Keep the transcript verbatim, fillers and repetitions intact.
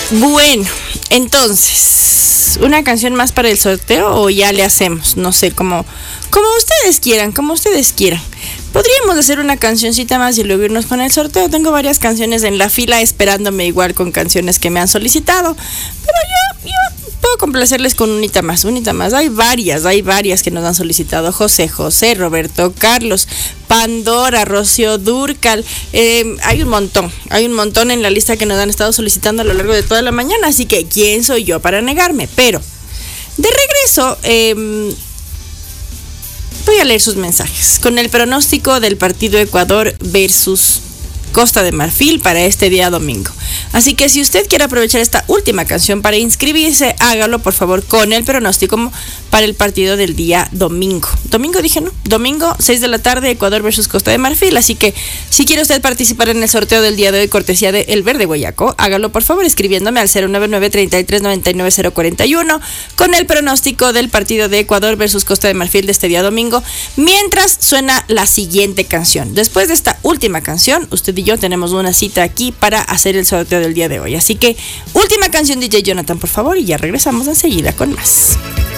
Bueno, entonces, ¿una canción más para el sorteo o ya le hacemos? No sé, como, como ustedes quieran, como ustedes quieran. Podríamos hacer una cancioncita más y luego irnos con el sorteo. Tengo varias canciones en la fila esperándome igual con canciones que me han solicitado. Pero yo, yo puedo complacerles con unita más, unita más. Hay varias, hay varias que nos han solicitado. José José, Roberto Carlos, Pandora, Rocío Dúrcal. Eh, hay un montón, hay un montón en la lista que nos han estado solicitando a lo largo de toda la mañana. Así que, ¿quién soy yo para negarme? Pero, de regreso... Eh, Voy a leer sus mensajes con el pronóstico del partido Ecuador versus Costa de Marfil para este día domingo. Así que si usted quiere aprovechar esta última canción para inscribirse, hágalo por favor con el pronóstico para el partido del día domingo. Domingo dije, ¿no? Domingo, seis de la tarde, Ecuador versus Costa de Marfil. Así que si quiere usted participar en el sorteo del día de hoy, cortesía de El Verde Guayaco, hágalo por favor escribiéndome al cero nueve nueve, treinta y tres, noventa y nueve, cero cuarenta y uno con el pronóstico del partido de Ecuador versus Costa de Marfil de este día domingo, mientras suena la siguiente canción. Después de esta última canción, usted y yo tenemos una cita aquí para hacer el sorteo del día de hoy. Así que, última canción, D J Jonathan, por favor, y ya regresamos enseguida con más.